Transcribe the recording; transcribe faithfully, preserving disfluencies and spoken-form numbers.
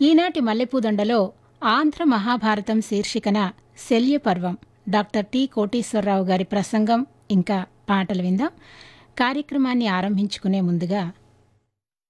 ఈనాటి మల్లెపూదండలో ఆంధ్ర మహాభారతం శీర్షికన శల్యపర్వం doctor T Koteswara Rao గారి ప్రసంగం ఇంకా పాటలు విందాం. కార్యక్రమాన్ని ఆరంభించుకునే ముందుగా